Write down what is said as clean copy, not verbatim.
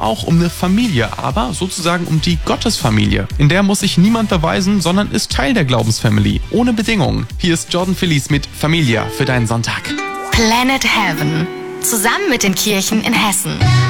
auch um eine Familie, aber sozusagen um die Gottesfamilie. In der muss sich niemand beweisen, sondern ist Teil der Glaubensfamily. Ohne Bedingungen. Hier ist Jordan Feliz mit Familia für deinen Sonntag. Planet Heaven. Zusammen mit den Kirchen in Hessen.